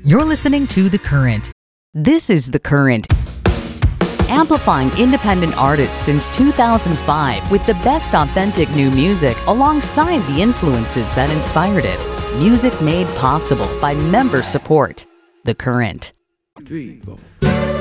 You're listening to The Current. This is The Current, amplifying independent artists since 2005 with the best authentic new music alongside the influences that inspired it. Music made possible by member support. The Current. 3, 4.